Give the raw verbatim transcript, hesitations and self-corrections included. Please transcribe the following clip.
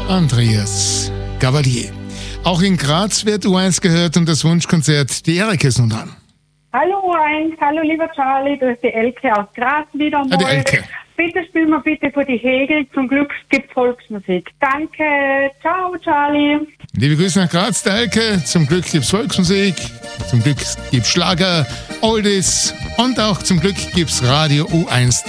Andreas Gabalier. Auch in Graz wird U eins gehört und das Wunschkonzert. Die Erika ist nun dran. Hallo U eins, hallo lieber Charlie, du bist die Elke aus Graz wieder mal. Ja, die Elke. Bitte spiel mir bitte für die Hegel, zum Glück gibt's Volksmusik. Danke, ciao Charlie. Liebe Grüße nach Graz, der Elke. Zum Glück gibt's Volksmusik, zum Glück gibt's Schlager, Oldies und auch zum Glück gibt's Radio U eins.